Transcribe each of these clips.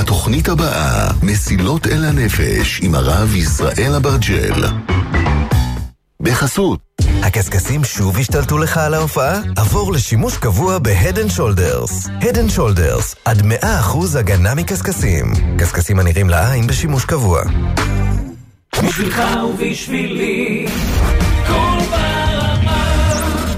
בתוכנית הבאה, מסילות אל הנפש עם הרב ישראל אברג'ל. בחסות. הקסקסים שוב השתלטו לך על ההופעה? עבור לשימוש קבוע ב-Head & Shoulders. Head & Shoulders, עד 100% הגנה מקסקסים. קסקסים הנראים לעין בשימוש קבוע. בשבילך ובשבילי, כל ברמה.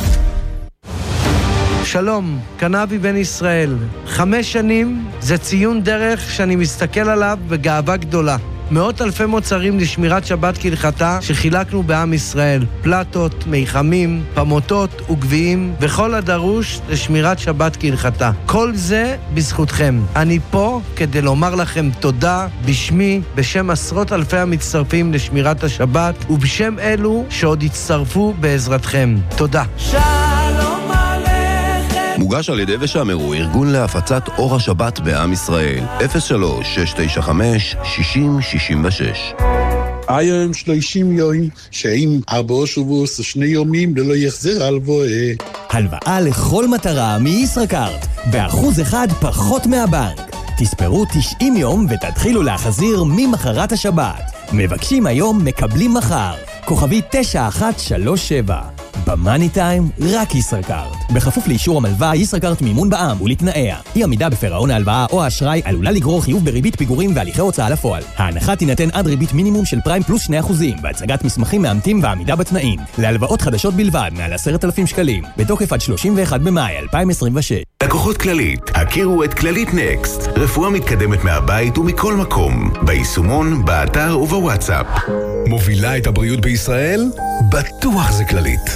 שלום, קנבי בן ישראל. 5 שנים זה ציון דרך שאני מסתכל עליו בגאווה גדולה. מאות אלפי מוצרים לשמירת שבת כהלכתה שחילקנו בעם ישראל. פלטות, מיחמים, פמוטות וגביעים וכל הדרוש לשמירת שבת כהלכתה. כל זה בזכותכם. אני פה כדי לומר לכם תודה בשמי, בשם עשרות אלפי המצטרפים לשמירת השבת ובשם אלו שעוד יצטרפו בעזרתכם. תודה. שלום עליכם. מוגש על ידי ושמרו, ארגון להפצת אור השבת בעם ישראל. 03-695-6066. היום 30 יום, שאם 4 שבועות 2 יומים ללא יחזר הלוואה. הלוואה לכל מטרה מישראכרט, ב1% פחות מהבנק. תספרו 90 יום ותתחילו להחזיר ממחרת השבת. מבקשים היום, מקבלים מחר. כוכבי 9137. במאני טיים, רק ישראכרט. בכפוף לאישור המלווה, ישראכרט מימון בע"מ ולתנאיה. אי עמידה בפירעון ההלוואה או האשראי עלולה לגרור חיוב בריבית פיגורים והליכי הוצאה לפועל. ההנחה תינתן עד ריבית מינימום של פריים פלוס 2% בהצגת מסמכים מאמתים ועמידה בתנאים. להלוואות חדשות בלבד מעל 10,000 שקלים. בתוקף עד 31 במאי 2026. לקוחות כללית, הכירו את כללית נקסט. רפואה מתקדמת מהבית ומכל מקום. ביישומון, באתר ובוואטסאפ. מובילה את הבריאות בישראל? בטוח זה כללית.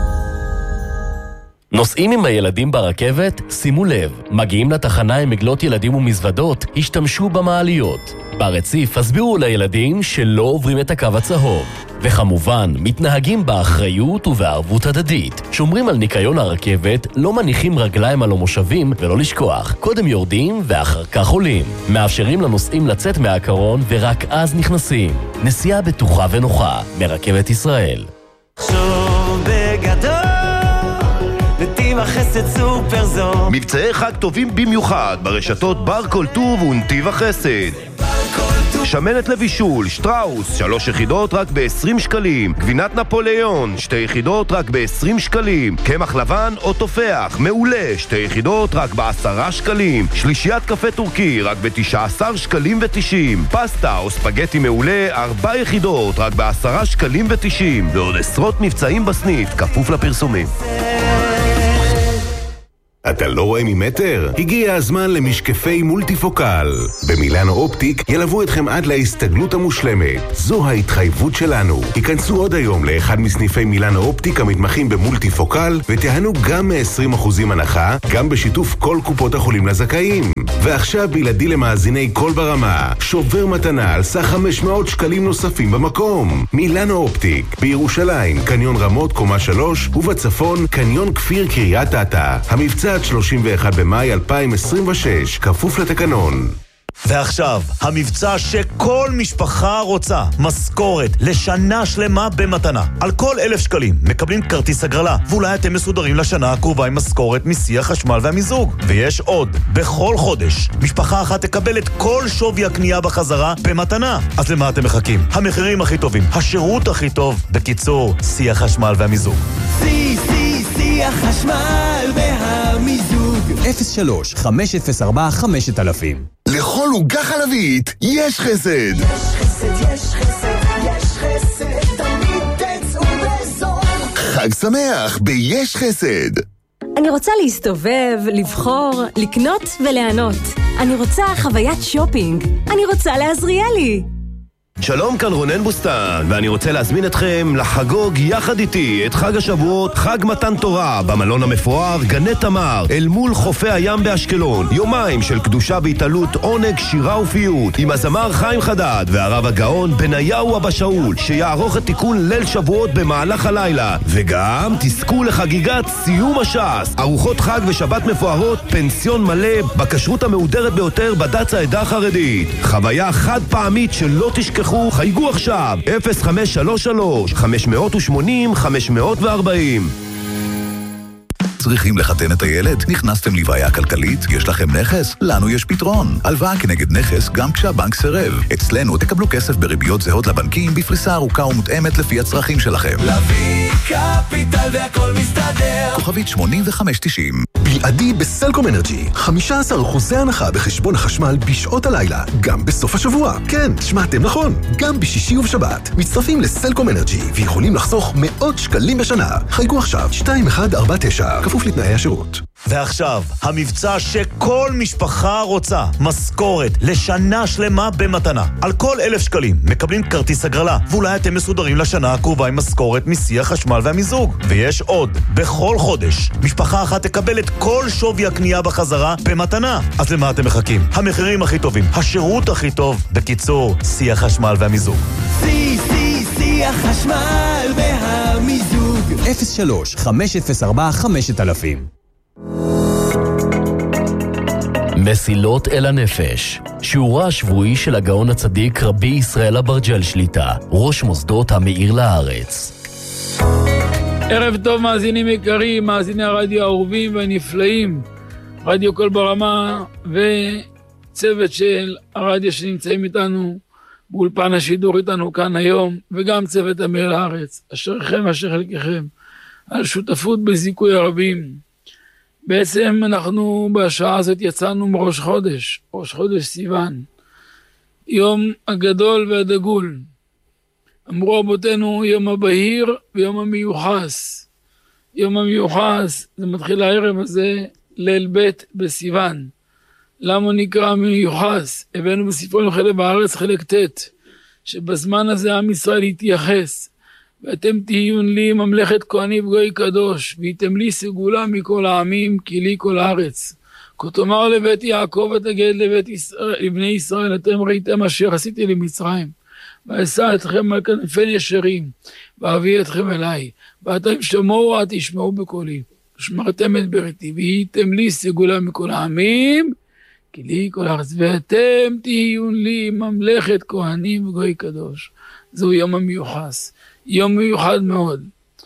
נוסעים עם הילדים ברכבת? שימו לב, מגיעים לתחנה עם מגלות ילדים ומזוודות, השתמשו במעליות. ברציף הסבירו לילדים שלא עוברים את הקו הצהוב. וכמובן, מתנהגים באחריות ובערבות הדדית. שומרים על ניקיון הרכבת, לא מניחים רגליים על המושבים ולא לשכוח. קודם יורדים ואחר כך עולים. מאפשרים לנוסעים לצאת מהקרון ורק אז נכנסים. נסיעה בטוחה ונוחה מרכבת ישראל. שוב בגדול נתיב החסד סופר זול. מבצעי חג טובים במיוחד ברשתות בר כל טוב ונתיב החסד. שמנת לבישול, שטראוס, 3 יחידות רק ב-20 שקלים. גבינת נפוליאון, 2 יחידות רק ב-20 שקלים. קמח לבן או תופח, מעולה, 2 יחידות רק ב-10 שקלים. שלישיית קפה טורקי רק ב-19 שקלים ו-90. פסטה או ספגטי מעולה, 4 יחידות רק ב-10 שקלים ו-90. ועוד עשרות מבצעים בסניף, כפוף לפרסומים. אתה לא רואה ממטר? הגיע הזמן למשקפי מולטיפוקל. במילאנו אופטיק ילוו אתכם עד להסתגלות המושלמת. זו ההתחייבות שלנו. היכנסו עוד היום לאחד מסניפי מילאנו אופטיק המתמחים במולטיפוקל ותיהנו גם מ-20% הנחה, גם בשיתוף כל קופות החולים לזכאים. ועכשיו בלעדי למאזיני כל ברמה, שובר מתנה על סך 500 שקלים נוספים במקום. מילאנו אופטיק, בירושלים, קניון רמות קומה 3, ובצפון, קניון כפיר קריית אתא. המבצע עד 31 במאי 2026, כפוף לתקנון. ועכשיו, המבצע שכל משפחה רוצה, משכורת לשנה שלמה במתנה. על כל 1,000 שקלים מקבלים כרטיס הגרלה, ואולי אתם מסודרים לשנה הקרובה עם משכורת מסי החשמל והמיזוג. ויש עוד, בכל חודש, משפחה אחת תקבל את כל שווי הקנייה בחזרה במתנה. אז למה אתם מחכים? המחירים הכי טובים, השירות הכי טוב, בקיצור, סי החשמל והמיזוג. סי החשמל והמיזוג. 03-504-5000. לכל עוגה חלבית יש חסד. יש חסד, יש חסד, יש חסד, תמיד תצאו בזול. חג שמח ביש חסד. אני רוצה להסתובב, לבחור, לקנות וליהנות. אני רוצה חוויית שופינג. אני רוצה לעזריאלי. שלום, כאן רונן בוסטן, ואני רוצה להזמין אתכם לחגוג יחד איתי את חג השבועות, חג מתן תורה, במלון המפואר גני תמר, אל מול חופי הים באשקלון. יומיים של קדושה והתעלות, עונג, שירה ופיוט, עם הזמר חיים חדד והרב הגאון בניהו אבא שאול, שיערוך את תיקון ליל שבועות במהלך הלילה. וגם תזכו לחגיגת סיום הש"ס, ארוחות חג ושבת מפוארות, פנסיון מלא, בכשרות המהודרת ביותר בדת העדה החרדית. חוויה חד פעמית שלא תשכחו. חייגו עכשיו 0533 580 540. צריכים לחתן את הילד? נכנסתם לבעיה כלכלית? יש לכם נכס? לנו יש פתרון. הלוואה כנגד נכס גם כשהבנק סירב. אצלנו תקבלו כסף בריביות זהות לבנקים בפריסה ארוכה ומותאמת לפי הצרכים שלכם. להביא קפיטל והכל מסתדר. כוכבית 8590. בלעדי בסלקום אנרג'י. 15% הנחה בחשבון החשמל בשעות הלילה, גם בסוף השבוע. כן, שמעתם נכון. גם בשישי ובשבת. מצטרפים לסלקום אנרג'י ויכולים לחסוך מאות שקלים בשנה. חייגו עכשיו 2149, כפוף לתנאי השירות. ועכשיו, המבצע שכל משפחה רוצה. משכורת לשנה שלמה במתנה. על כל 1,000 שקלים מקבלים כרטיס הגרלה, ואולי אתם מסודרים לשנה הקרובה עם משכורת מסי החשמל והמיזוג. ויש עוד, בכל חודש, משפחה אחת תקבל את כל שווי הקנייה בחזרה במתנה. אז למה אתם מחכים? המחירים הכי טובים, השירות הכי טוב, בקיצור, סי החשמל והמיזוג. סי החשמל והמיזוג. 03-504-5000. מסילות אל הנפש, שיעורה השבועי של הגאון הצדיק רבי ישראל אברג'ל שליטה, ראש מוסדות המאיר לארץ. ערב טוב מאזינים יקרים, מאזיני הרדיו האהובים והנפלאים, רדיו כל ברמה וצוות של הרדיו שנמצאים איתנו באולפן השידור איתנו כאן היום, וגם צוות המאיר לארץ, אשריכם אשר חלקכם, על שותפות בזיכוי הרבים. בעצם אנחנו בשעה הזאת יצאנו מראש חודש, ראש חודש סיוון, יום הגדול והדגול. אמרו רבותינו יום הבהיר ויום המיוחס. יום המיוחס, זה מתחיל הערב הזה, ליל ב' בסיוון. למה נקרא מיוחס? הבאנו בספרנו חלק בארץ חלק ט', שבזמן הזה עם ישראל יתייחס. ואתם תהיו לי ממלכת כהנים וגוי קדוש, והייתם לי סגולה מכל העמים, כי לי כל הארץ. כתאמר לבית יעקב ותגד לבני ישראל, אתם ראיתם אשר עשיתי למצרים, ואשא אתכם על כנפי נשרים, ואביא אתכם אליי, ואתם שמעו תשמעו בקולי, ושמרתם את בריתי, והייתם לי סגולה מכל העמים, כי לי כל הארץ, ואתם תהיו לי ממלכת כהנים וגוי קדוש. זהו יום המיוחס. יום מיוחד מאוד.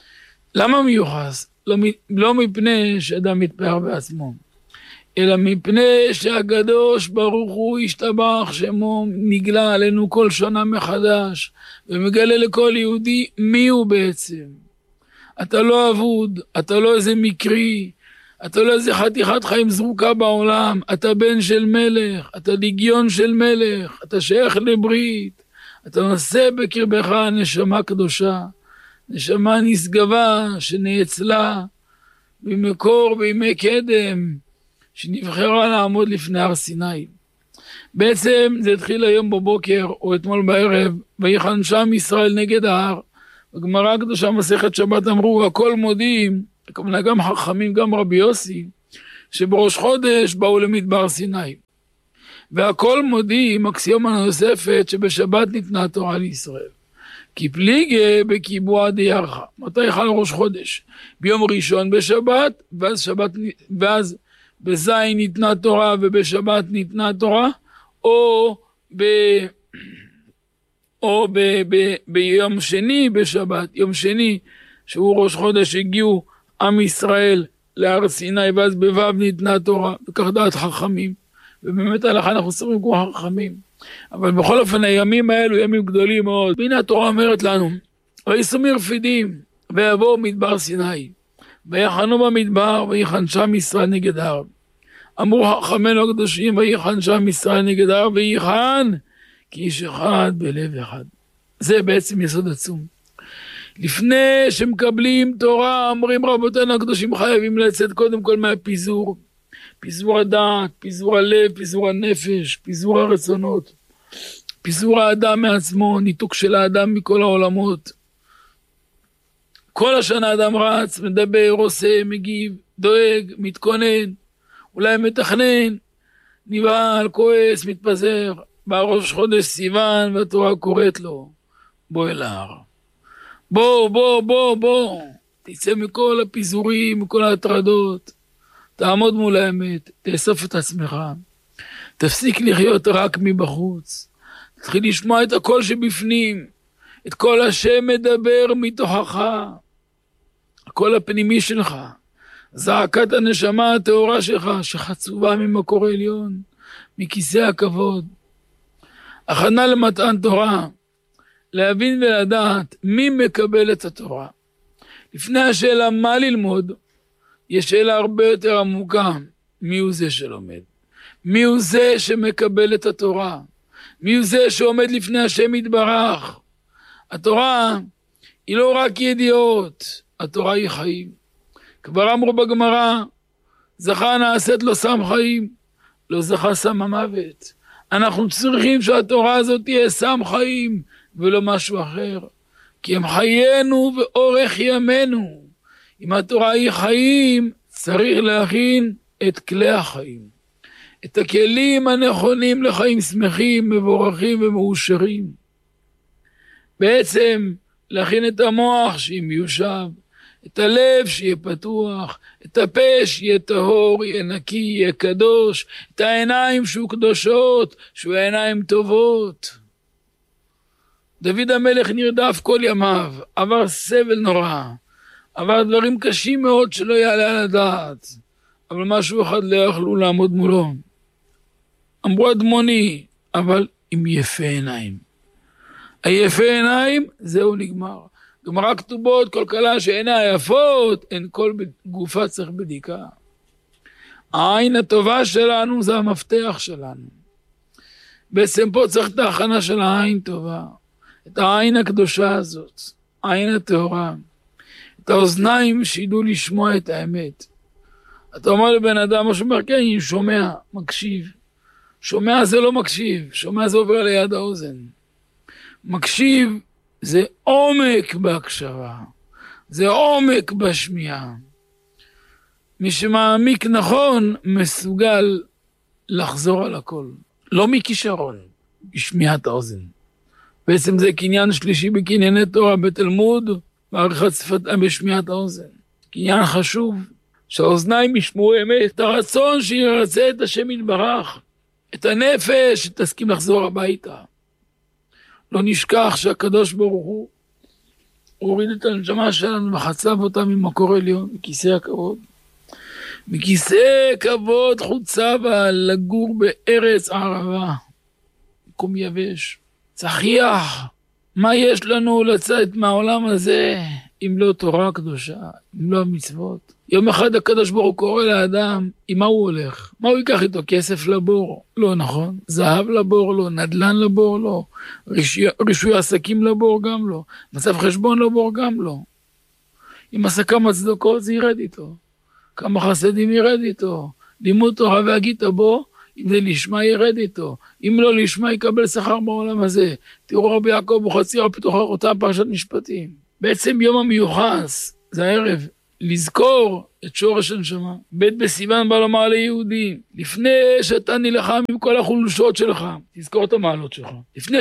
למה מיוחס? לא מפני שאדם מתפאר בעצמו, אלא מפני שהקדוש ברוך הוא ישתבח שמו נגלה עלינו כל שנה מחדש, ומגלה לכל יהודי מי הוא בעצם. אתה לא אבוד, אתה לא איזה מקרי, אתה לא איזה חתיכת חיים זרוקה בעולם, אתה בן של מלך, אתה לגיון של מלך, אתה שייך לברית, אתה נושא בקרבך נשמה קדושה, נשמה נשגבה שנאצלה במקור בימי קדם, שנבחרה לעמוד לפני הר סיני. בעצם זה התחיל היום בבוקר או אתמול בערב, ויחן שם ישראל נגד ההר. בגמרא הקדושה מסכת שבת אמרו, הכל מודים, הכוונה גם חכמים, גם רבי יוסי, שבראש חודש באו למדבר סיני. והכל מודים, אקסיומה נוספת, שבשבת ניתנה התורה לישראל. כי פליגה בקיבוע דיירך. מתי חל ראש חודש? ביום ראשון בשבת, ואז בזין ניתנה תורה ובשבת ניתנה תורה, או ביום שני בשבת, יום שני שהוא ראש חודש הגיעו עם ישראל להר סיני, ואז בו' ניתנה תורה, וכך דעת חכמים, ובאמת הלכה אנחנו סורים כמו חכמים. אבל בכל אופן הימים האלו ימים גדולים מאוד. והנה התורה אומרת לנו, ויסעו מרפידים ויבואו מדבר סיני, ויחנו במדבר ויחן שם ישראל נגד ההר. אמרו חכמינו הקדושים, ויחן שם ישראל נגד ההר, ויחן כי איש אחד בלב אחד. זה בעצם יסוד עצום. לפני שמקבלים תורה, אומרים רבותינו הקדושים, חייבים לצאת קודם כל מהפיזור. פיזור הדעת, פיזור הלב, פיזור הנפש, פיזור הרצונות, פיזור האדם מעצמו, ניתוק של האדם מכל העולמות. כל השנה אדם רץ, מדבר, עושה, מגיב, דואג, מתכונן, אולי מתכנן, נבהל, כועס, מתפזר. בראש חודש סיוון והתורה קוראת לו, בוא אל ההר. בוא. תצא מכל הפיזורים, מכל ההטרדות. תעמוד מול האמת, תאסוף את עצמך. תפסיק לחיות רק מבחוץ. תתחיל לשמוע את הקול שבפנים. את כל השם מדבר מתוכך. הקול הפנימי שלך. זעקת הנשמה הטהורה שלך, שחצובה ממקור עליון, מכיסא הכבוד. הכנה למתן תורה, להבין ולדעת מי מקבל את התורה. לפני השאלה מה ללמוד, יש שאלה הרבה יותר עמוקה, מי הוא זה שלומד? מי הוא זה שמקבל את התורה? מי הוא זה שעומד לפני השם יתברך? התורה היא לא רק ידיעות, התורה היא חיים. כבר אמרו בגמרא, זכה נעשית לו סם חיים, לא זכה סם המוות. אנחנו צריכים שהתורה הזאת תהיה סם חיים, ולא משהו אחר. כי הם חיינו ואורך ימינו. אם התורה היא חיים, צריך להכין את כלי החיים. את הכלים הנכונים לחיים שמחים, מבורכים ומאושרים. בעצם להכין את המוח שיהיה מיושב, את הלב שיהיה פתוח, את הפה שיהיה טהור, יהיה נקי, יהיה קדוש, את העיניים שהוא קדושות, שהוא עיניים טובות. דוד המלך נרדף כל ימיו, עבר סבל נורא, עבר דברים קשים מאוד שלא יעלה על הדעת, אבל משהו אחד לא יכלו לעמוד מולו. אמרו אדמוני, אבל עם יפה עיניים. היפה עיניים, זהו נגמר. גמרא כתובות, כל כלה שעיניה יפות, אין כל גופה צריך בדיקה. העין הטובה שלנו זה המפתח שלנו. בעצם פה צריך את ההכנה של העין טובה. את העין הקדושה הזאת, העין הטהורה. את האוזניים שידעו לשמוע את האמת. אתה אומר לבן אדם, מה שאומר, כן, אני שומע, מקשיב. שומע זה לא מקשיב, שומע זה עובר ליד האוזן. מקשיב זה עומק בהקשבה, זה עומק בשמיעה. מי שמעמיק נכון מסוגל לחזור על הכל. לא מכישרון, בשמיעת האוזן. בעצם זה קניין שלישי בקנייני תורה בתלמוד, בעריכת שפת בשמיעת האוזן. קניין חשוב, שהאוזניים ישמעו אמת, את הרצון שירצה את השם יתברך, את הנפש שתסכים לחזור הביתה. לא נשכח שהקדוש ברוך הוא הוריד את הנשמה שלנו וחצב אותה ממקור עליון, מכיסא הכבוד. מכיסא כבוד חוצבה לגור בארץ ערבה, מקום יבש. צחיח, מה יש לנו לצאת מהעולם הזה אם לא תורה קדושה, אם לא המצוות? יום אחד הקדוש ברוך הוא קורא לאדם, עם מה הוא הולך? מה הוא ייקח איתו? כסף לבור? לא נכון. זהב לבור? לא. נדלן לבור? לא. רישוי עסקים לבור? גם לא. מצב חשבון לבור? גם לא. אם עשה כמה צדוקות זה ירד איתו. כמה חסדים ירד איתו. לימוד תורה והגית בו, אם זה לשמה ירד איתו. אם לא לשמה יקבל שכר בעולם הזה. תראו רבי יעקב וחצירא פתוחה אותה פרשת משפטים. בעצם יום המיוחס, זה הערב, לזכור את שורש הנשמה. בית בסיוון בא לומר ליהודי, לפני שאתה נלחם עם כל החולשות שלך, תזכור את המעלות שלך.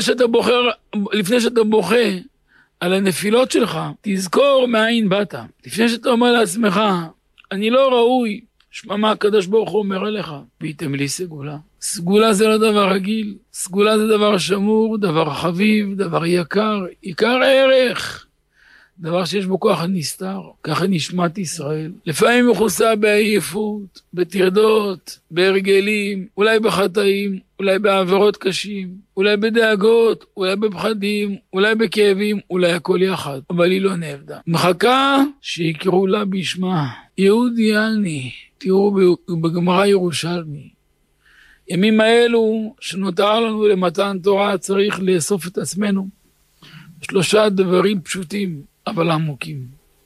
לפני שאתה בוכה על הנפילות שלך, תזכור מאין באת. לפני שאתה אומר לעצמך, אני לא ראוי, שמע מה הקדוש ברוך הוא אומר אליך, וייתם לי סגולה. סגולה זה לא דבר רגיל, סגולה זה דבר שמור, דבר חביב, דבר יקר, עיקר ערך. דבר שיש בו כוח הנסתר, ככה נשמת ישראל. לפעמים מכוסה בעייפות, בתרדות, בהרגלים, אולי בחטאים, אולי בעבירות קשים, אולי בדאגות, אולי בפחדים, אולי בכאבים, אולי הכל יחד. אבל היא לא נעבדה. מחכה שיקראו לה בשמה. יהודי אני, תראו בגמרא ירושלמי. ימים האלו שנותר לנו למתן תורה צריך לאסוף את עצמנו. 3 דברים פשוטים. אבל עמוקים.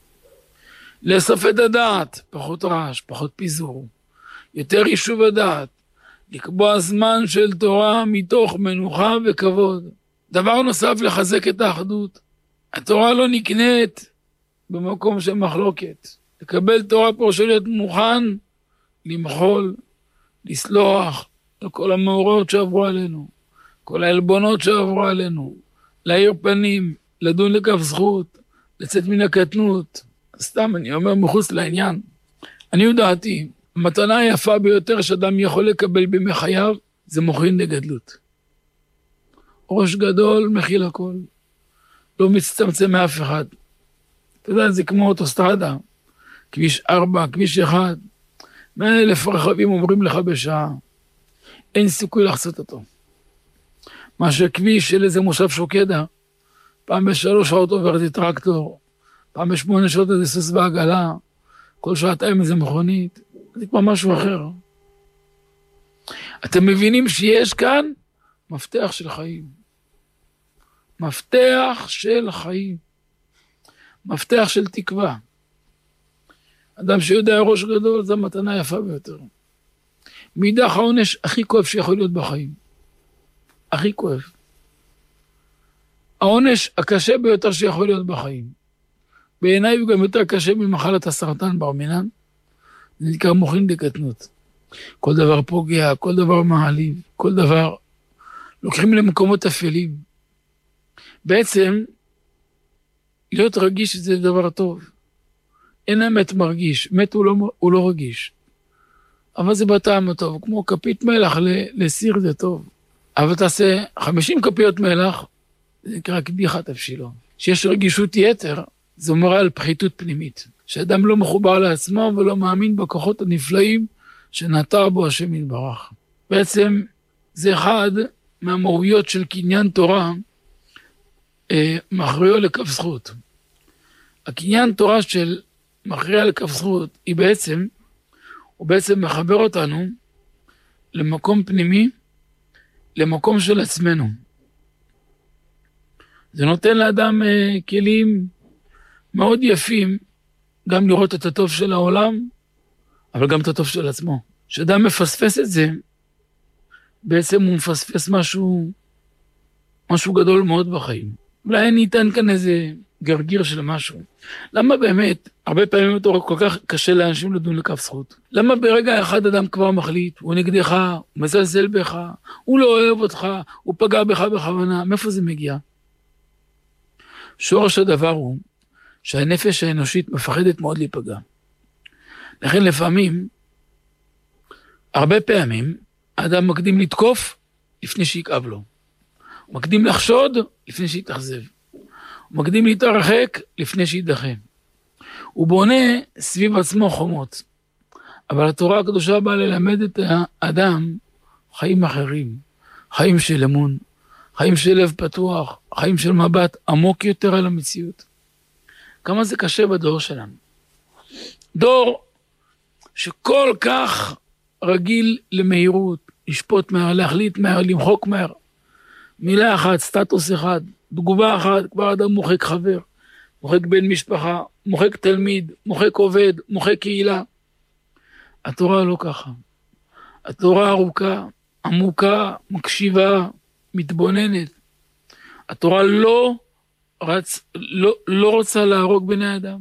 לאסוף את הדעת, פחות רעש, פחות פיזור, יותר יישוב הדעת, לקבוע זמן של תורה מתוך מנוחה וכבוד. דבר נוסף, לחזק את האחדות. התורה לא נקנית במקום של מחלוקת. לקבל תורה פה של להיות מוכן, למחול, לסלוח על כל המאורעות שעברו עלינו, כל העלבונות שעברו עלינו, להאיר פנים, לדון לכף זכות, לצאת מן הקטנות. סתם אני אומר מחוץ לעניין. אני יודעתי, המתנה היפה ביותר שאדם יכול לקבל בימי חייו, זה מוחין לגדלות. ראש גדול מכיל הכל. לא מצטמצם מאף אחד. אתה יודע, זה כמו אוטוסטרדה. כביש 4, כביש 1, 100,000 רכבים עוברים לך בשעה, אין סיכוי לחצות אותו. מה שכביש של איזה מושב שוקדה, פעם ב3 שעות עוברת את טרקטור, פעם ב8 שעות איזה סוס ועגלה, כל שעתיים איזה מכונית, זה כבר משהו אחר. אתם מבינים שיש כאן מפתח של חיים. מפתח של חיים. מפתח של תקווה. אדם שיודע ראש גדול, זו מתנה יפה ביותר. מידך העונש הכי כואב שיכול להיות בחיים. הכי כואב. העונש הקשה ביותר שיכול להיות בחיים. בעיניי הוא גם יותר קשה ממחלת הסרטן בר מינן. זה נקרא מוחין דקטנות. כל דבר פוגע, כל דבר מעליב, כל דבר לוקחים למקומות אפלים. בעצם, להיות רגיש זה דבר טוב. אין האמת מרגיש, מת הוא לא רגיש. אבל זה בטעם הטוב, כמו כפית מלח לסיר זה טוב. אבל תעשה 50 כפיות מלח, זה נקרא קדיחת אבשילו. שיש רגישות יתר, זה אומר על פחיתות פנימית. שאדם לא מחובר לעצמו ולא מאמין בכוחות הנפלאים שנטר בו השם יתברך. בעצם זה אחד מהמהויות של קניין תורה, מכריעו לכף זכות. הקניין תורה של מכריע לכף זכות, הוא בעצם מחבר אותנו למקום פנימי, למקום של עצמנו. זה נותן לאדם כלים מאוד יפים, גם לראות את הטוב של העולם, אבל גם את הטוב של עצמו. כשאדם מפספס את זה, בעצם הוא מפספס משהו גדול מאוד בחיים. אולי ניתן כאן איזה גרגיר של משהו. למה באמת, הרבה פעמים התורה כל כך קשה לאנשים לדון לכף זכות? למה ברגע אחד אדם כבר מחליט, הוא נגדך, הוא מזלזל בך, הוא לא אוהב אותך, הוא פגע בך בכוונה, מאיפה זה מגיע? שורש הדבר הוא שהנפש האנושית מפחדת מאוד להיפגע. לכן לפעמים, הרבה פעמים, האדם מקדים לתקוף לפני שיקאב לו. הוא מקדים לחשוד לפני שיתאכזב. הוא מקדים להתרחק לפני שידחה. הוא בונה סביב עצמו חומות. אבל התורה הקדושה באה ללמד את האדם חיים אחרים. חיים של אמון, חיים של לב פתוח, חיים של מבט עמוק יותר על המציאות. כמה זה קשה בדור שלנו. דור שכל כך רגיל למהירות, לשפוט מהר, להחליט מהר, למחוק מהר. מילה אחת, סטטוס אחד, תגובה אחת, כבר אדם מוחק חבר, מוחק בן משפחה, מוחק תלמיד, מוחק עובד, מוחק קהילה. התורה לא ככה. התורה ארוכה, עמוקה, מקשיבה, מתבוננת. התורה לא רוצה להרוג בני אדם.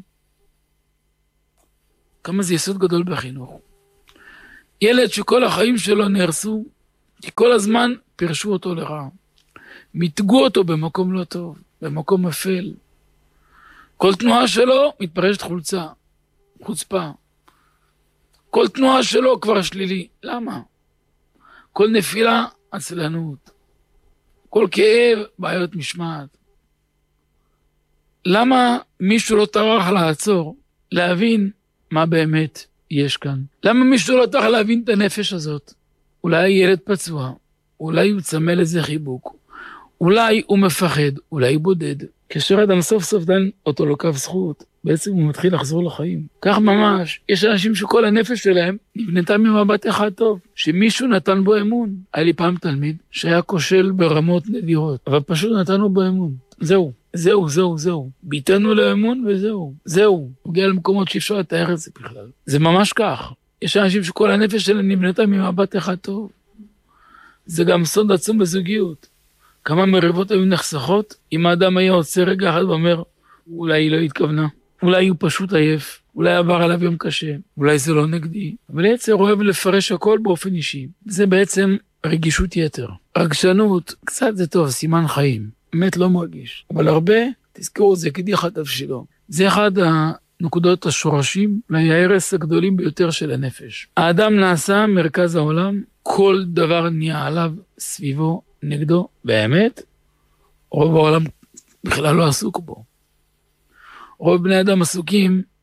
כמה זה יסוד גדול בחינוך. ילד שכל החיים שלו נהרסו, כי כל הזמן פרשו אותו לרע. מתגו אותו במקום לא טוב, במקום אפל. כל תנועה שלו מתפרשת חוצפה. כל תנועה שלו כבר שלילי. למה? כל נפילה, עצלנות. כל כאב, בעיות משמעת. למה מישהו לא טרח לעצור, להבין מה באמת יש כאן? למה מישהו לא טרח להבין את הנפש הזאת? אולי ילד פצוע, אולי הוא צמא לזה חיבוק, אולי הוא מפחד, אולי הוא בודד. כאשר אדם סוף סוף דן אותו לכף זכות, בעצם הוא מתחיל לחזור לחיים. כך ממש, יש אנשים שכל הנפש שלהם נבנתה ממבט אחד טוב, שמישהו נתן בו אמון. היה לי פעם תלמיד שהיה כושל ברמות נדירות, אבל פשוט נתנו בו אמון. זהו. ביטנו לאמון וזהו. הוא הגיע למקומות שאפשר לתאר את זה בכלל. זה ממש כך. יש אנשים שכל הנפש שלהם נבנתה ממבט אחד טוב. זה גם סוד עצום בזוגיות. כמה מריבות היו נחסכות, אם האדם היה עוצר רגע אחד ואומר, אולי היא לא התכוונה, אולי הוא פשוט עייף, אולי עבר עליו יום קשה, אולי זה לא נגדי. אבל יצר אוהב לפרש הכל באופן אישי. זה בעצם רגישות יתר. רגשנות, קצת זה טוב, סימן חיים. באמת לא מרגיש. אבל הרבה, תזכרו, זה קדיחת אבשילו. זה אחד הנקודות השורשים, אולי ההרס הגדולים ביותר של הנפש. האדם נעשה מרכז העולם, כל דבר נהיה עליו סביבו, נגדו, באמת, רוב העולם בכלל לא עסוק בו. רוב בני אדם עסוקים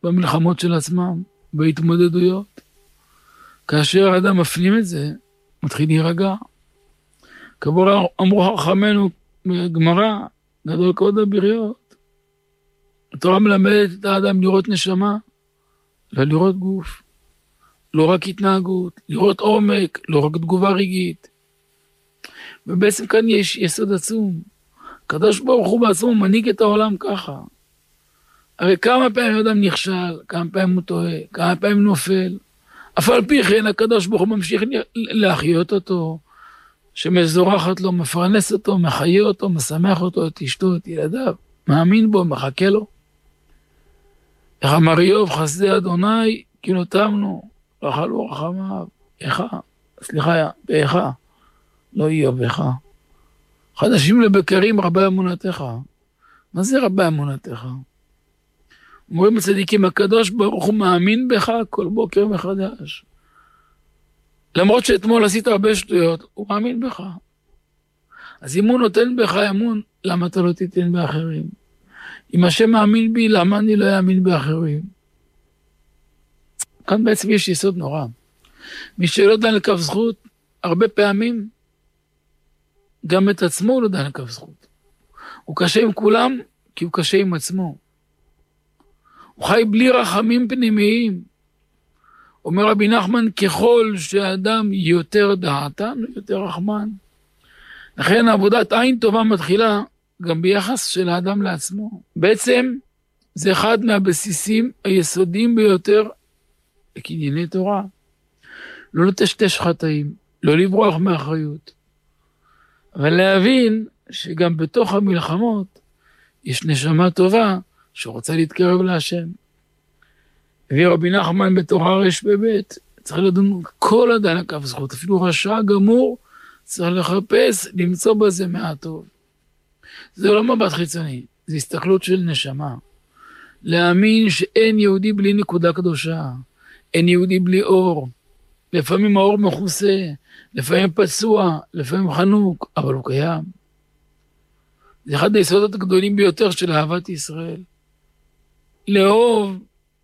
במלחמות של עצמם, בהתמודדויות. כאשר האדם מפנים את זה, מתחיל להירגע. כבר אמרו חכמינו בגמרא, גדול כבוד הבריות. התורה מלמדת את האדם לראות נשמה, ולראות גוף. לא רק התנהגות, לראות עומק, לא רק תגובה רגעית. ובעצם כאן יש יסוד עצום. הקדוש ברוך הוא בעצמו מנהיג את העולם ככה. הרי כמה פעמים אדם נכשל, כמה פעמים הוא טועה, כמה פעמים נופל. אף על פי כן הקדוש ברוך הוא ממשיך להחיות אותו, שמזורחת לו, מפרנס אותו, מחיה אותו, משמח אותו, את אשתו, את ילדיו, מאמין בו, מחכה לו. איך אמר איוב, חסדי אדוני, כי נותמנו, רחלו רחמיו, באיכה, לא איוב, באיכה. חדשים לבקרים רבי אמונתך. מה זה רבי אמונתך? אומרים הצדיקים, הקדוש ברוך הוא מאמין בך כל בוקר מחדש. למרות שאתמול עשית הרבה שטויות, הוא מאמין בך. אז אם הוא נותן בך אמון, למה אתה לא תיתן באחרים? אם השם מאמין בי, למה אני לא יאמין באחרים? כאן בעצם יש יסוד נורא. מי שלא דן לכף זכות, הרבה פעמים, גם את עצמו הוא לא דן לכף זכות. הוא קשה עם כולם, כי הוא קשה עם עצמו. הוא חי בלי רחמים פנימיים. אומר רבי נחמן, ככל שהאדם יותר דעתן, יותר רחמן. לכן עבודת עין טובה מתחילה גם ביחס של האדם לעצמו. בעצם זה אחד מהבסיסים היסודיים ביותר לקנייני תורה. לא לטשטש חטאים, לא לברוח מאחריות. אבל להבין שגם בתוך המלחמות יש נשמה טובה שרוצה להתקרב להשם. הביא רבי נחמן בתורה רש בבית, צריך לדון כל אדם לכף זכות, אפילו רשע גמור, צריך לחפש, למצוא בזה מעטוב. זה לא מבט חיצוני, זה הסתכלות של נשמה. להאמין שאין יהודי בלי נקודה קדושה, אין יהודי בלי אור. לפעמים האור מכוסה, לפעמים פצוע, לפעמים חנוק, אבל הוא קיים. זה אחד היסודות הגדולים ביותר של אהבת ישראל. לאהוב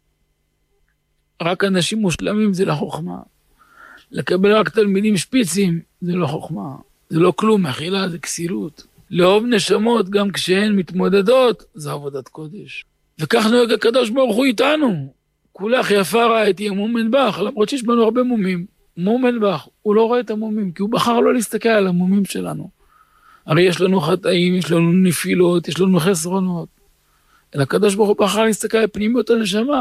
רק אנשים מושלמים זה לא חוכמה. לקבל רק תלמידים שפיצים זה לא חוכמה. זה לא כלום, מחילה זה כסילות. לאהוב נשמות גם כשהן מתמודדות, זה עבודת קודש. וכך נוהג הקדוש ברוך הוא איתנו. כולך יפה ראיתי מומן בך, למרות שיש בנו הרבה מומים. מומן בך, הוא לא רואה את המומים, כי הוא בחר לא להסתכל על המומים שלנו. הרי יש לנו חטאים, יש לנו נפילות, יש לנו חסרונות. אלא הקדוש ברוך הוא בחר להסתכל על פנימיות הנשמה,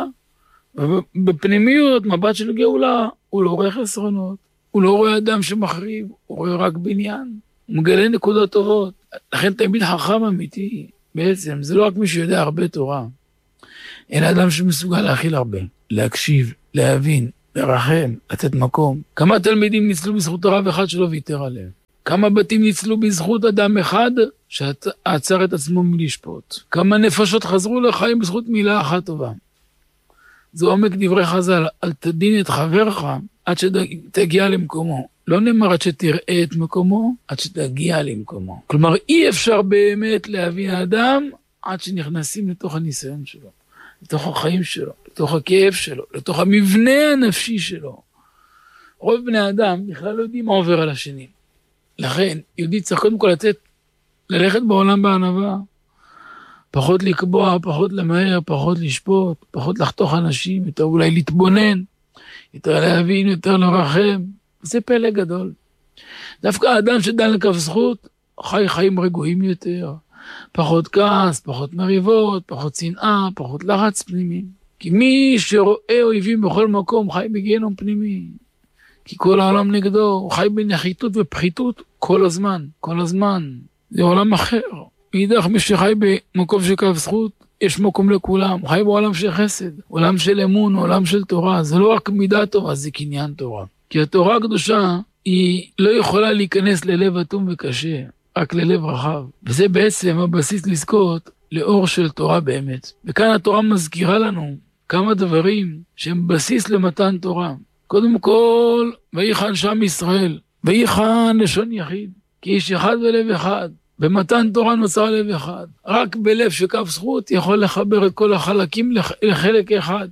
ובפנימיות, מבט של גאולה, הוא לא רואה חסרונות, הוא לא רואה אדם שמחריב, הוא רואה רק בניין, הוא מגלה נקודות טובות. לכן תמיד חכם אמיתי, בעצם, זה לא רק מי שיודע הרבה תורה, אלא אדם שמסוגל להכיל הרבה, להקשיב, להבין, לרחם, לתת מקום. כמה תלמידים ניצלו בזכות הרב אחד שלא ויתר עליהם? כמה בתים ניצלו בזכות אדם אחד שעצר את עצמו מלשפוט? כמה נפשות חזרו לחיים בזכות מילה אחת טובה? זו עומק דברי חז"ל, אל תדין את חברך עד שתגיע למקומו. לא נאמר עד שתראה את מקומו, עד שתגיע למקומו. כלומר, אי אפשר באמת להבין האדם עד שנכנסים לתוך הניסיון שלו, לתוך החיים שלו, לתוך הכאב שלו, לתוך המבנה הנפשי שלו. רוב בני האדם בכלל לא יודעים מה עובר על השני. לכן, יהודי צריך קודם כל ללכת בעולם בענווה, פחות לקבוע, פחות למהר, פחות לשפוט, פחות לחתוך אנשים, יותר אולי להתבונן, יותר להבין, יותר לרחם. זה פלא גדול. דווקא האדם שדן לכף זכות, חי חיים רגועים יותר, פחות כעס, פחות מריבות, פחות שנאה, פחות לחץ פנימי. כי מי שרואה אויבים בכל מקום חי בגיהנום פנימי. כי כל העולם נגדו, הוא חי בנחיתות ופחיתות כל הזמן, כל הזמן. זה עולם אחר. מאידך מי שחי במקום של כף זכות, יש מקום לכולם. הוא חי בעולם של חסד, עולם של אמון, עולם של תורה. זה לא רק מידה טובה, זה קניין תורה. כי התורה הקדושה היא לא יכולה להיכנס ללב אטום וקשה, רק ללב רחב. וזה בעצם הבסיס לזכות לאור של תורה באמת. וכאן התורה מזכירה לנו כמה דברים שהם בסיס למתן תורה. קודם כל, ויחן שם ישראל, ויחן לשון יחיד, כי איש אחד ולב אחד. במתן תורה נוצר לב אחד. רק בלב שקו זכות יכול לחבר את כל החלקים לחלק אחד.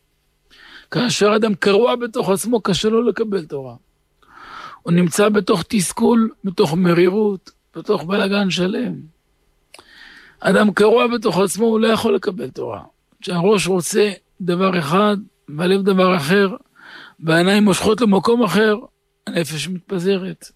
כאשר אדם קרוע בתוך עצמו, קשה לו לקבל תורה. הוא נמצא בתוך תסכול, בתוך מרירות, בתוך בלגן שלם. אדם קרוע בתוך עצמו, הוא לא יכול לקבל תורה. כשהראש רוצה דבר אחד, והלב דבר אחר, והעיניים מושכות למקום אחר, הנפש מתפזרת.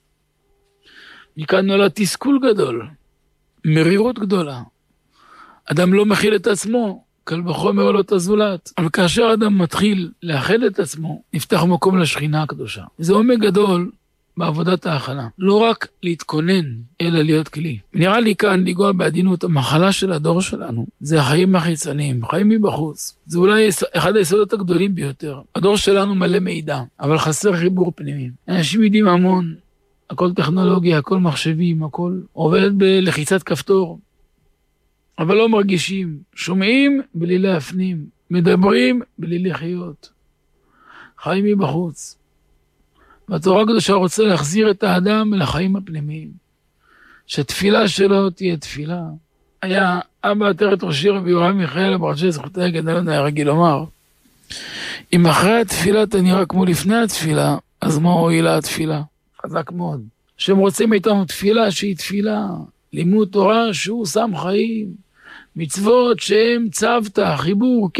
מכאן נולד תסכול גדול, מרירות גדולה. אדם לא מכיל את עצמו, קל וחומר לא את הזולת. אבל כאשר אדם מתחיל לאחד את עצמו, נפתח מקום לשכינה הקדושה. זה עומק גדול בעבודת ההכנה. לא רק להתכונן, אלא להיות כלי. נראה לי כאן לגוע בעדינות, המחלה של הדור שלנו, זה החיים החיצוניים, חיים מבחוץ. זה אולי אחד היסודות הגדולים ביותר. הדור שלנו מלא מידע, אבל חסר חיבור פנימי. אנשים יודעים המון, הכל טכנולוגיה, הכל מחשבים, הכל עובד בלחיצת כפתור. אבל לא מרגישים, שומעים בלי להפנים, מדברים בלי לחיות. חיים מבחוץ. והתורה הקדושה רוצה להחזיר את האדם לחיים הפנימיים. שתפילה שלו תהיה תפילה. היה אבא עטרת ראשי רבי יורם מיכאל, הברכה זכותה גדלון היה רגיל לומר, אם אחרי התפילה אתה נראה כמו לפני התפילה, אז מה הועילה התפילה? חזק מאוד. שהם רוצים איתנו תפילה שהיא תפילה, לימוד תורה שהוא שם חיים, מצוות שהם צוותא, חיבור,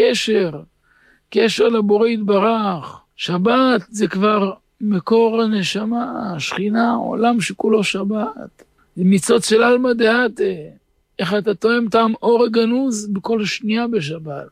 קשר לבורא יתברך. שבת זה כבר מקור הנשמה, שכינה, עולם שכולו שבת. זה מצוות של אלמא דעתה. איך אתה תואם טעם אור הגנוז בכל שנייה בשבת.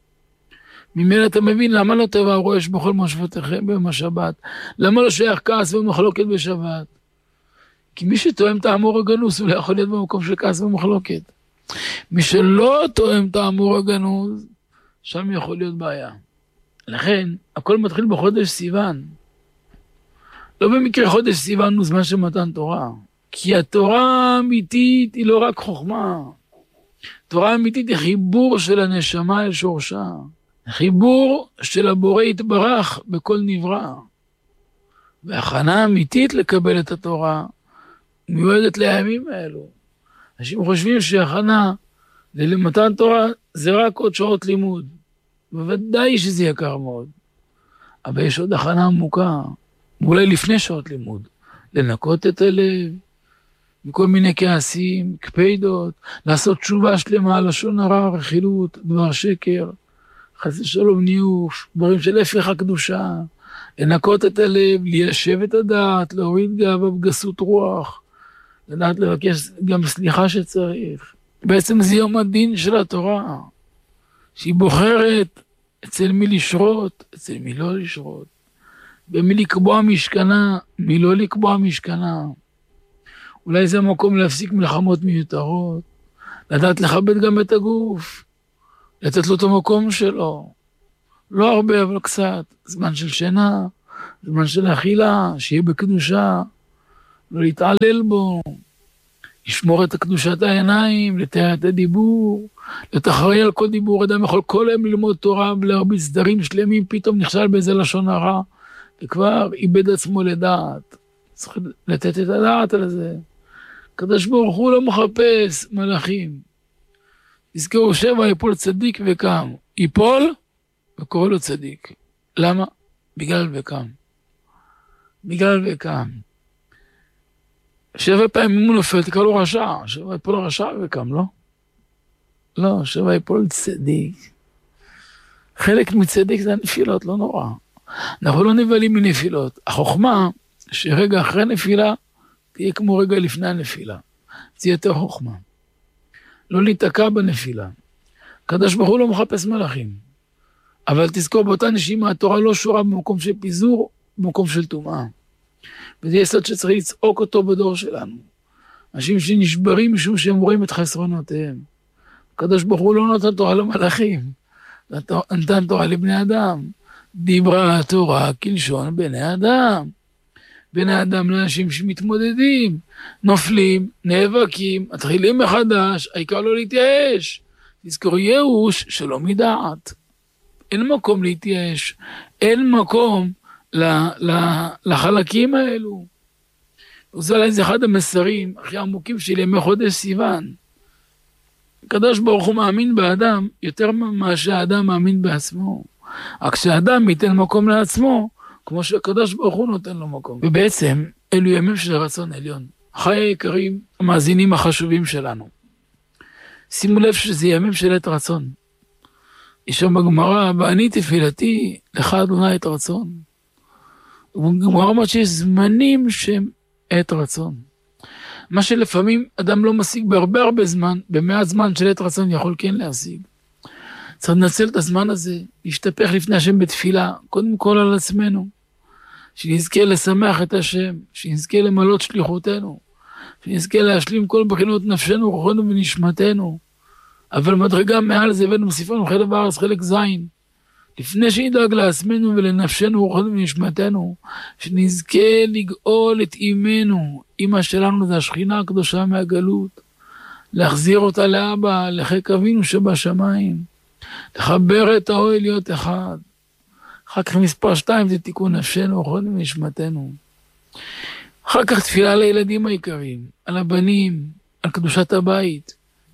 ממילא אתה מבין למה לא טבע הרועש בכל מושבותיכם ביום השבת. למה לא שייך כעס ומחלוקת בשבת. כי מי שתואם טעם אור הגנוז הוא לא יכול להיות במקום של כעס ומחלוקת. מי שלא תואם טעם אור הגנוז, שם יכול להיות בעיה. לכן, הכל מתחיל בחודש סיוון. לא במקרה חודש סיוון הוא זמן של מתן תורה. כי התורה האמיתית היא לא רק חוכמה. תורה האמיתית היא חיבור של הנשמה אל שורשה. חיבור של הבורא יתברך בכל נברא. והכנה אמיתית לקבל את התורה מיועדת לימים האלו. אנשים חושבים שהכנה למתן תורה זה רק עוד שעות לימוד. בוודאי שזה יקר מאוד. אבל יש עוד הכנה עמוקה, ואולי לפני שעות לימוד. לנקות את הלב, מכל מיני כעסים, קפידות, לעשות תשובה שלמה על לשון הרע, רכילות, דבר שקר, חס ושלום ניאוף, דברים של הפך הקדושה, לנקות את הלב, ליישב את הדעת, להוריד גאווה בגסות רוח, לדעת לבקש גם סליחה שצריך. בעצם זה יום הדין של התורה, שהיא בוחרת אצל מי לשרות, אצל מי לא לשרות, במי לקבוע משכנה, מי לא לקבוע משכנה. אולי זה המקום להפסיק מלחמות מיותרות, לדעת לכבד גם את הגוף, לתת לו את המקום שלו. לא הרבה, אבל קצת. זמן של שינה, זמן של אכילה, שיהיה בקדושה, לא להתעלל בו, לשמור את קדושת העיניים, לתאר את הדיבור, לתחראי על כל דיבור. אדם יכול כל היום ללמוד תורה ולהרביץ סדרים שלמים, פתאום נכשל באיזה לשון הרע, וכבר איבד עצמו לדעת. צריך לתת את הדעת על זה. הקדוש ברוך הוא לא מחפש מלאכים. תזכרו, 7 יפול צדיק וקם. יפול וקורא לו צדיק. למה? בגלל וקם. בגלל וקם. 7 פעמים הוא נופל, תקרא לו רשע. 7 יפול רשע וקם, לא? לא, 7 יפול צדיק. חלק מצדיק זה הנפילות, לא נורא. אנחנו לא נבלים מנפילות. החוכמה, שרגע אחרי נפילה, תהיה כמו רגע לפני הנפילה. זה יותר חוכמה. לא להתעקע בנפילה. הקדוש ברוך הוא לא מחפש מלאכים. אבל תזכור, באותה נשימה, התורה לא שורה במקום של פיזור, במקום של טומאה. וזה יסוד שצריך לצעוק אותו בדור שלנו. אנשים שנשברים משום שהם רואים את חסרונותיהם. הקדוש ברוך הוא לא נתן תורה למלאכים. נתן תורה לבני אדם. דיברה התורה כלשון בני אדם. בני אדם לאנשים שמתמודדים, נופלים, נאבקים, מתחילים מחדש, העיקר לא להתייאש. תזכור, ייאוש שלא מדעת. אין מקום להתייאש, אין מקום לחלקים האלו. וזה זה אחד המסרים הכי עמוקים של ימי חודש סיוון. הקדוש ברוך הוא מאמין באדם יותר ממה שהאדם מאמין בעצמו. רק שהאדם ייתן מקום לעצמו, כמו שהקדוש ברוך הוא נותן לו מקום. ובעצם, אלו ימים של רצון עליון. חיי היקרים, המאזינים החשובים שלנו. שימו לב שזה ימים של עת רצון. יש שם בגמרא, ואני תפילתי, לך אדוני עת רצון. ובגמרא אומרת שיש זמנים שהם עת רצון. מה שלפעמים אדם לא משיג בהרבה זמן, במעט זמן של עת רצון יכול כן להשיג. צריך לנצל את הזמן הזה, להשתפך לפני השם בתפילה, קודם כל על עצמנו, שנזכה לשמח את השם, שנזכה למלות שליחותנו, שנזכה להשלים כל בחינות נפשנו, רוחנו ונשמתנו, אבל מדרגה מעל זה הבאנו בספרנו חלק בארץ, חלק זין, לפני שנדאג לעצמנו ולנפשנו, רוחנו ונשמתנו, שנזכה לגאול את אימנו, אימא שלנו זה השכינה הקדושה מהגלות, להחזיר אותה לאבא, לחיק אבינו שבשמיים, לחבר את האוהל להיות אחד. אחר כך מספר 2 זה תיקון נפשנו, רוחנו ונשמתנו. אחר כך תפילה לילדים העיקריים, על הבנים, על קדושת הבית.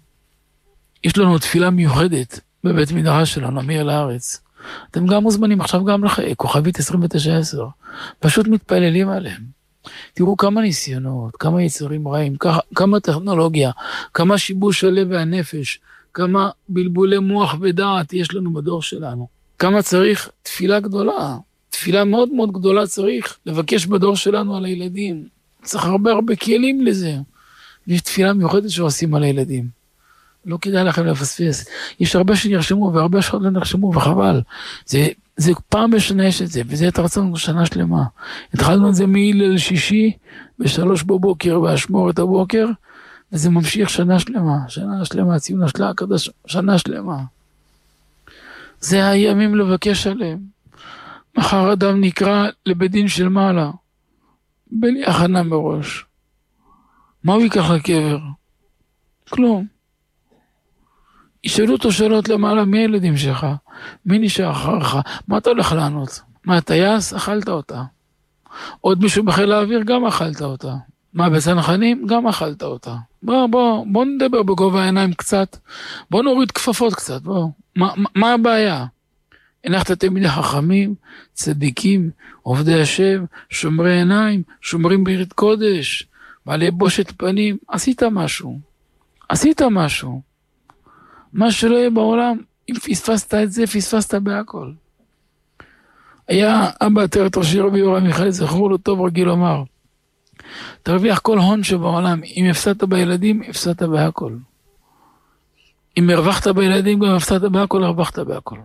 יש לנו תפילה מיוחדת בבית מדרש שלנו, אמיר לארץ. אתם גם מוזמנים עכשיו גם כוכבית 2910. פשוט מתפללים עליהם. תראו כמה ניסיונות, כמה יצרים רעים, כמה טכנולוגיה, כמה שיבוש הלב והנפש, כמה בלבולי מוח ודעת יש לנו בדור שלנו. כמה צריך תפילה גדולה, תפילה מאוד מאוד גדולה צריך לבקש בדור שלנו על הילדים. צריך הרבה כלים לזה. יש תפילה מיוחדת שעושים על הילדים. לא כדאי לכם לפספס. יש הרבה שנרשמו והרבה שעוד לא נרשמו וחבל. זה פעם בשנה יש את זה, וזה את הרצון שנה שלמה. התחלנו את זה מהילל שישי, ב3 בבוקר, באשמורת הבוקר, וזה ממשיך שנה שלמה, ציון השלה הקדוש, שנה שלמה. זה הימים לבקש עליהם. מחר אדם נקרא לבית דין של מעלה, בלי הכנה מראש. מה הוא ייקח לקבר? כלום. ישאלו אותו שאלות למעלה, מי הילדים שלך? מי נשאר אחריך? מה אתה הולך לענות? מה, טייס? אכלת אותה. עוד מישהו בחיל האוויר? גם אכלת אותה. מה, בצנחנים? גם אכלת אותה. בוא נדבר בגובה העיניים קצת. בוא נוריד כפפות קצת, בוא. מה הבעיה? הנחת תלמידי חכמים, צדיקים, עובדי השם, שומרי עיניים, שומרים ברית קודש, בעלי בושת פנים. עשית משהו. מה שלא יהיה בעולם, אם פספסת את זה, פספסת בהכל. היה אבא תרת ראשי רבי יורם מיכאל, זכרו לו טוב רגיל לומר, תרוויח כל הון שבעולם, אם הפסדת בילדים, הפסדת בהכל. אם הרווחת בילדים, גם הפסדת בהכל, הרווחת בהכל.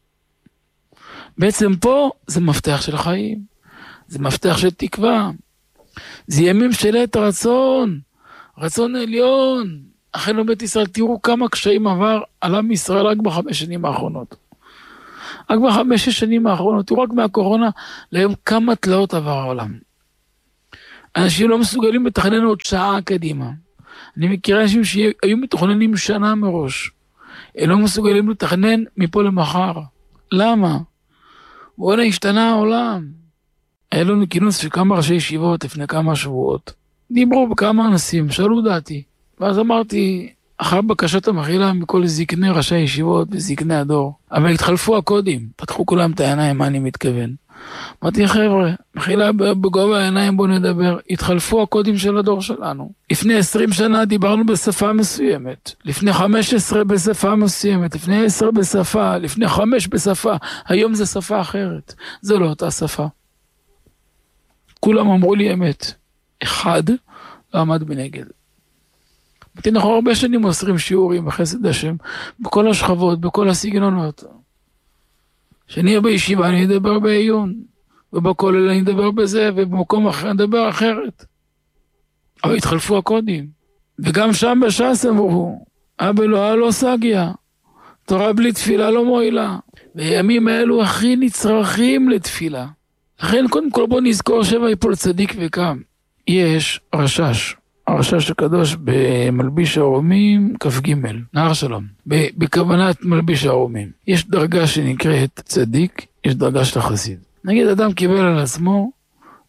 בעצם פה זה מפתח של חיים, זה מפתח של תקווה, זה ימים של עת רצון, רצון עליון. אחינו בית ישראל, תראו כמה קשיים עבר על עם ישראל רק ב5 שנים האחרונות. רק ב5 שנים האחרונות, תראו רק מהקורונה, להיום כמה תלאות עבר העולם. אנשים לא מסוגלים לתכנן עוד שעה קדימה. אני מכיר אנשים שהיו מתוכננים שנה מראש. הם לא מסוגלים לתכנן מפה למחר. למה? בואו השתנה העולם. היה לנו כינוס של כמה ראשי ישיבות לפני כמה שבועות. דיברו בכמה אנשים, שאלו דעתי. ואז אמרתי, אחר בקשת המחילה מכל זקני ראשי ישיבות וזקני הדור. אבל התחלפו הקודים, פתחו כולם את העיניים, מה אני מתכוון. אמרתי, חבר'ה, מחילה בגובה העיניים בוא נדבר, התחלפו הקודים של הדור שלנו. לפני 20 שנה דיברנו בשפה מסוימת, לפני 15 בשפה מסוימת, לפני 10 בשפה, לפני 5 בשפה, היום זה שפה אחרת, זה לא אותה שפה. כולם אמרו לי אמת, אחד לא עמד בנגד. אנחנו הרבה שנים מוסרים שיעורים בחסד השם, בכל השכבות, בכל הסגנונות. שאני אהיה בישיבה, אני אדבר בעיון, ובכולל אני אדבר בזה, ובמקום אחר אני אדבר אחרת. אבל התחלפו הקודים. וגם שם בש"ס אמרו, אבא לא סגיה, תורה בלי תפילה לא מועילה. בימים האלו הכי נצרכים לתפילה. לכן קודם כל בוא נזכור 7 יפול צדיק וקם. יש רשש. הרשש הקדוש במלביש הרומים כ"ג, נהר שלום, בכוונת מלביש הרומים. יש דרגה שנקראת צדיק, יש דרגה של חסיד. נגיד אדם קיבל על עצמו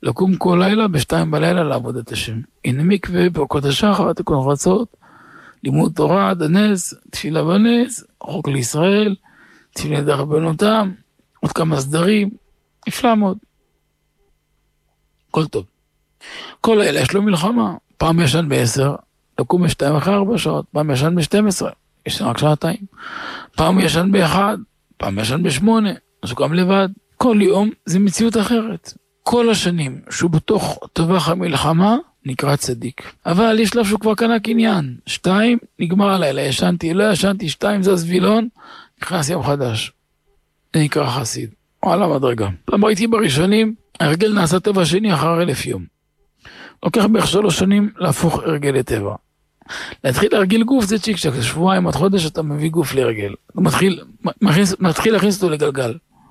לקום כל לילה ב2 בלילה לעבודת השם. הנה מקווה, ברכות השחר, תיקון חצות, לימוד תורה עד הנס, תפילה בנס, חוק לישראל, תפילה דרבנותם, עוד כמה סדרים, נפלא מאוד. כל טוב. כל לילה יש לו מלחמה, פעם ישן ב10, לקום ב2 אחרי 4 שעות, פעם ישן ב12, ישן רק 2 שעות, פעם ישן ב1, פעם ישן ב8, אז הוא גם לבד. כל יום זה מציאות אחרת. כל השנים שהוא בתוך טווח המלחמה נקרא צדיק. אבל יש לו שהוא כבר קנה קניין. 2, נגמר הלילה, ישנתי, לא ישנתי, 2 זה הסבילון, נכנס יום חדש. זה נקרא חסיד. וואלה מדרגה. פעם ראיתי בראשונים, הרגל נעשה טבע שני אחר 1000 יום. לוקח בערך 3 שנים להפוך הרגל לטבע. להתחיל להרגיל גוף זה צ'יק צ'ק, שבועיים עד חודש אתה מביא גוף להרגל. אתה מתחיל להכניס אותו לגלגל.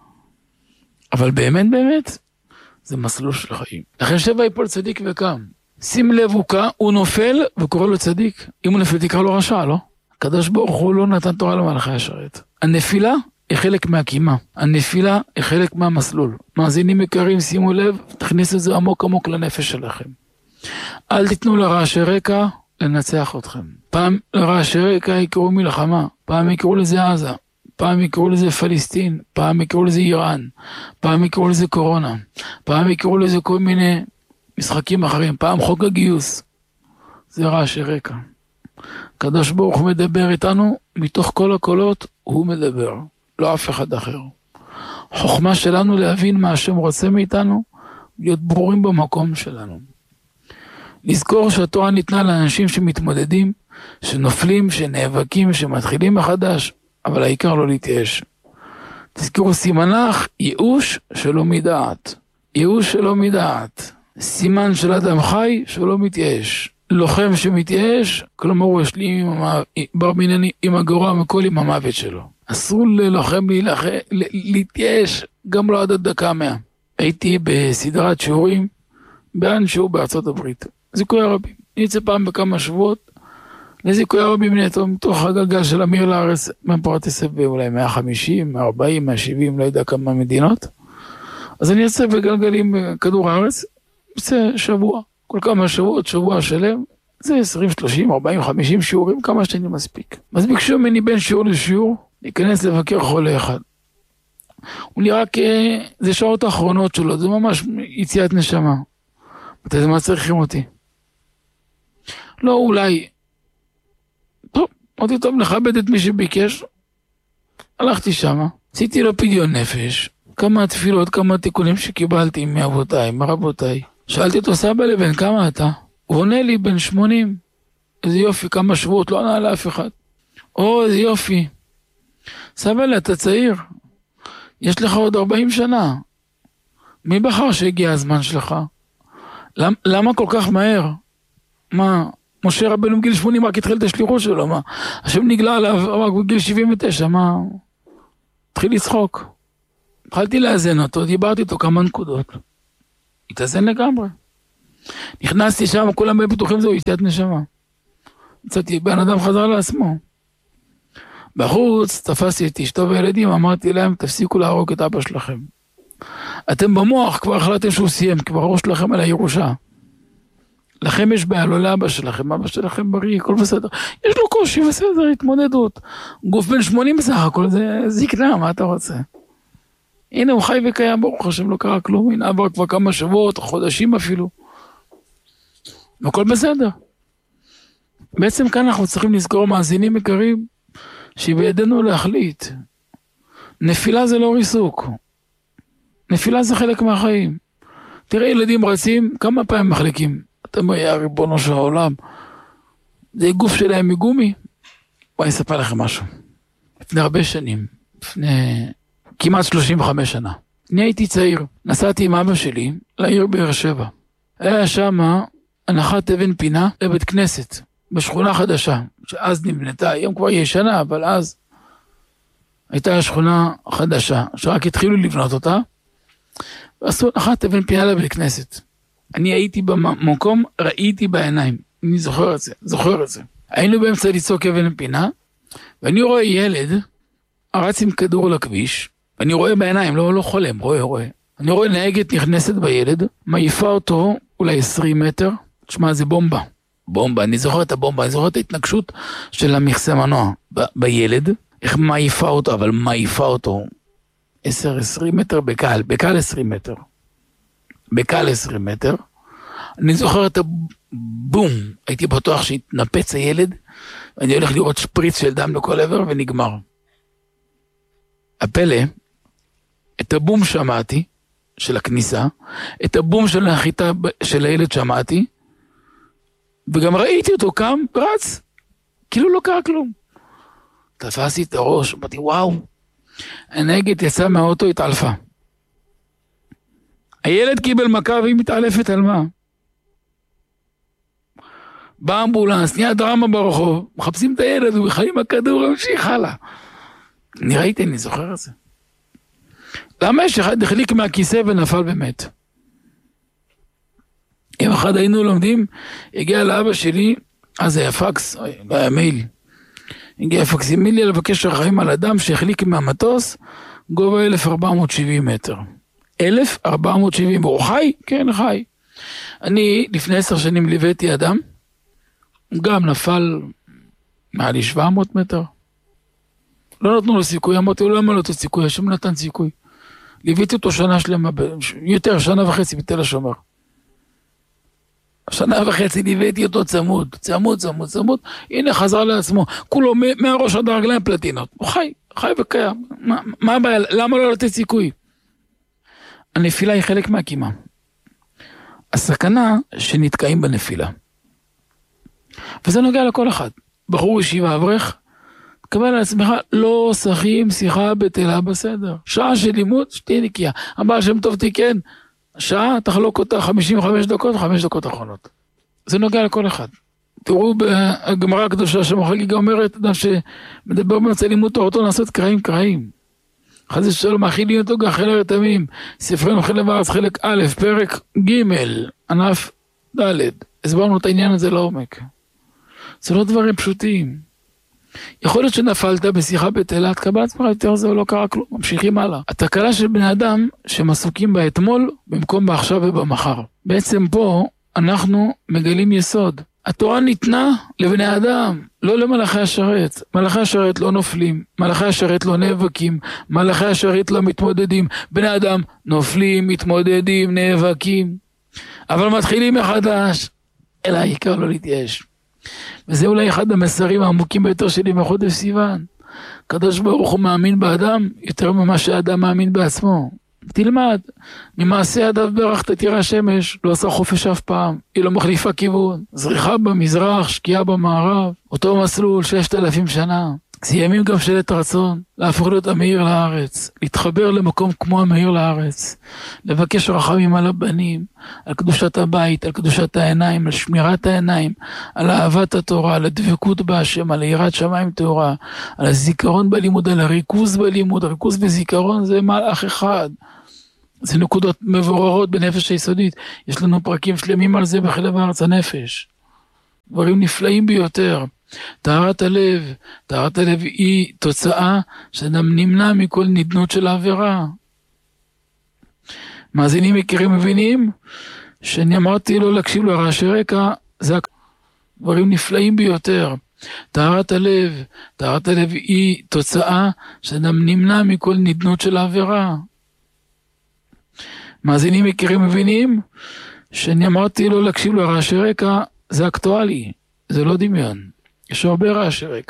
אבל באמת, זה מסלול של חיים. לכן 7 ייפול צדיק וקם. שים לב הוא נופל וקורא לו צדיק. אם הוא נפל תקרא לו רשע, לא? הקדוש ברוך הוא לא נתן תורה למלאכי השרת. הנפילה היא חלק מהקימה. הנפילה היא חלק מהמסלול. מאזינים יקרים, שימו לב, תכניס את זה עמוק לנפש שלכם. אל תיתנו לרעשי רקע לנצח אתכם. פעם לרעשי רקע יקראו מלחמה, פעם יקראו לזה עזה, פעם יקראו לזה פלסטין, פעם יקראו לזה איראן, פעם יקראו לזה קורונה, פעם יקראו לזה כל מיני משחקים אחרים, פעם חוק הגיוס. זה רעשי רקע. הקדוש ברוך הוא מדבר איתנו, מתוך כל הקולות הוא מדבר, לא אף אחד אחר. חוכמה שלנו להבין מה השם רוצה מאיתנו, להיות ברורים במקום שלנו. לזכור שהתורה ניתנה לאנשים שמתמודדים, שנופלים, שנאבקים, שמתחילים מחדש, אבל העיקר לא להתייאש. תזכרו סימנך, ייאוש שלא מדעת. ייאוש שלא מדעת. סימן של אדם חי שלא מתייאש. לוחם שמתייאש, כלומר הוא השלים בר מינני עם הגרוע מכל עם המוות שלו. אסור ללוחם להתייאש, גם לא עד הדקה 100. הייתי בסדרת שיעורים, באנשהו בארצות הברית. זיכוי הרבים. נצא פעם בכמה שבועות, לזיכוי הרבים נטו, מתוך הגלגל של אמיר לארץ, מפרטיסף באולי 150, 140, 170, לא יודע כמה מדינות. אז אני אצא בגלגלים כדור הארץ, זה שבוע. כל כמה שבועות, שבוע שלם, זה 20, 30, 40, 50 שיעורים, כמה שאני מספיק. אז ביקשו ממני בין שיעור לשיעור, להיכנס לבקר חולה אחד. הוא נראה זה שעות האחרונות שלו, זה ממש יציאת נשמה. מתי זה מה צריכים אותי? לא, אולי. טוב, אמרתי טוב, לכבד את מי שביקש. הלכתי שמה, עשיתי לו פדיון נפש, כמה תפילות, כמה תיקונים שקיבלתי מאבותיי, מרבותיי. שאלתי אותו, סבא לבן, כמה אתה? הוא עונה לי, בן 80. איזה יופי, כמה שבועות, לא ענה לאף אחד. איזה יופי. סבא לי, אתה צעיר. יש לך עוד 40 שנה. מי בחר שהגיע הזמן שלך? למה כל כך מהר? מה? משה רבנו בגיל 80 רק התחיל את השליחות שלו, מה? השם נגלה עליו רק בגיל 79, מה? התחיל לצחוק. התחלתי לאזן אותו, דיברתי איתו כמה נקודות. התאזן לגמרי. נכנסתי שם, כולם בטוחים זהו, יציאת נשמה. יצאתי, בן אדם חזר לעצמו. בחוץ, תפסתי את אשתו וילדים, אמרתי להם, תפסיקו להרוג את אבא שלכם. אתם במוח כבר החלטתם שהוא סיים, כבר הראש שלכם על הירושה. לכם יש בעיה, לא לאבא שלכם, אבא שלכם בריא, הכל בסדר. יש לו קושי, בסדר, התמודדות. גוף בן 80 בסך הכל, זה זקנה, מה אתה רוצה? הנה הוא חי וקיים, ברוך השם, לא קרה כלום, הנה עבר כבר כמה שבועות, חודשים אפילו. הכל בסדר. בעצם כאן אנחנו צריכים לזכור מאזינים יקרים, שבידינו להחליט. נפילה זה לא ריסוק. נפילה זה חלק מהחיים. תראה ילדים רצים, כמה פעמים מחליקים. אתה אומר, יא ריבונו של העולם, זה גוף שלהם מגומי. בואי אספר לכם משהו. לפני הרבה שנים, לפני כמעט 35 שנה. אני הייתי צעיר, נסעתי עם אבא שלי לעיר באר שבע. היה שם הנחת אבן פינה לבית כנסת, בשכונה חדשה, שאז נבנתה, היום כבר ישנה, אבל אז הייתה שכונה חדשה, שרק התחילו לבנות אותה, ועשו הנחת אבן פינה לבית כנסת. אני הייתי במקום, ראיתי בעיניים, אני זוכר את זה. היינו באמצע לצעוק אבן פינה, ואני רואה ילד, רץ עם כדור לכביש, ואני רואה בעיניים, לא חולם, רואה. אני רואה נהגת נכנסת בילד, מעיפה אותו אולי 20 מטר, תשמע, זה בומבה. בומבה, אני זוכר את הבומבה, אני זוכר את ההתנגשות של המכסה מנוע בילד, איך מעיפה אותו, אבל מעיפה אותו 10-20 מטר בקל 20 מטר. בקל 20 מטר. אני זוכר את הבום, הייתי בטוח שהתנפץ הילד, ואני הולך לראות שפריץ של דם לכל עבר ונגמר. הפלא, את הבום שמעתי, של הכניסה, את הבום של הנחיתה של הילד שמעתי, וגם ראיתי אותו קם, רץ, כאילו לא קרה כלום. תפסתי את הראש, אמרתי, וואו, הנהגת יצא מהאוטו, התעלפה. הילד קיבל מכה והיא מתעלפת על מה? באמבולנס, נהיה דרמה ברחוב, מחפשים את הילד, הוא חיים הכדור, המשיך הלאה. אני זוכר את זה. למה יש אחד החליק מהכיסא ונפל באמת? אם אחד היינו לומדים, הגיע לאבא שלי, אז היה פקס, היה מייל. הגיע פקסימיליה לבקש רחמים על אדם שהחליק מהמטוס, גובה 1470 מטר. 1470, הוא חי? כן, חי. אני לפני 10 שנים ליוויתי אדם, גם נפל מעל 700 מטר. לא נתנו לו סיכוי, אמרתי לו למה לא נתנו סיכוי, השם נתן סיכוי. ליוויתי אותו שנה שלמה, יותר, 1.5 שנה בתל השומר. 1.5 שנה ליוויתי אותו צמוד, הנה חזר לעצמו, כולו מהראש עד הרגליים פלטינות, הוא חי וקיים, מה הבעיה, למה לא לתת סיכוי? הנפילה היא חלק מהקימה. הסכנה שנתקעים בנפילה. וזה נוגע לכל אחד. בחור ישיבה אברך, תקבל על עצמך, לא שחים שיחה בטלה בסדר. שעה של לימוד, שתהיה נקייה. הבעל שם טוב תיקן, שעה תחלוק אותה 55 דקות, 5 דקות אחרונות. זה נוגע לכל אחד. תראו בגמרא הקדושה שמחגיגה אומרת, אדם שמדבר במצא לימוד תורתו לעשות קרעים. חז ושלום, אכילים אותו גחל הרתמים, ספרי מחלב הארץ חלק א', פרק ג', ענף ד'. הסברנו את העניין הזה לעומק. זה לא דברים פשוטים. יכול להיות שנפלת בשיחה בטלה, תקבל עצמך יותר זה לא קרה כלום, ממשיכים הלאה. התקלה של בני אדם שהם עסוקים באתמול במקום בעכשיו ובמחר. בעצם פה אנחנו מגלים יסוד. התורה ניתנה לבני אדם, לא למלאכי השרת. מלאכי השרת לא נופלים, מלאכי השרת לא נאבקים, מלאכי השרת לא מתמודדים. בני אדם נופלים, מתמודדים, נאבקים, אבל מתחילים מחדש. אלא העיקר לא להתייאש. וזה אולי אחד המסרים העמוקים ביותר שלי בחודש סיוון. הקדוש ברוך הוא מאמין באדם יותר ממה שהאדם מאמין בעצמו. תלמד, ממעשה ידיו ברכת תראה השמש, לא עשה חופש אף פעם, היא לא מחליפה כיוון, זריחה במזרח, שקיעה במערב, אותו מסלול 6,000 שנה. זה ימים גם שלט רצון, להפוך להיות המאיר לארץ, להתחבר למקום כמו המאיר לארץ, לבקש רחמים על הבנים, על קדושת הבית, על קדושת העיניים, על שמירת העיניים, על אהבת התורה, על הדבקות בהשם, על יראת שמיים תורה, על הזיכרון בלימוד, על הריכוז בלימוד, הריכוז וזיכרון זה מהלך אחד. זה נקודות מבוררות בנפש היסודית, יש לנו פרקים שלמים על זה בחלב הארץ הנפש. דברים נפלאים ביותר. טהרת הלב היא תוצאה שאדם נמנע מכל נדנות של העבירה. מאזינים מכירים מבינים שאני אמרתי לא להקשיב לרעשי רקע, זה דברים נפלאים ביותר. טהרת הלב היא תוצאה שאדם נמנע מכל נדנות של העבירה. מאזינים מכירים מבינים שאני אמרתי לא להקשיב לרעשי רקע, זה אקטואלי, זה לא דמיון. יש הרבה רעשי רקע.